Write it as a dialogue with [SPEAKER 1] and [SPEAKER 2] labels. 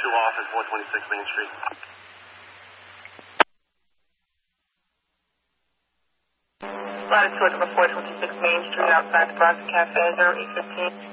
[SPEAKER 1] office, 126 Main Street.
[SPEAKER 2] Latitude number 426 Main Street outside the Bronx Cafe, 0815.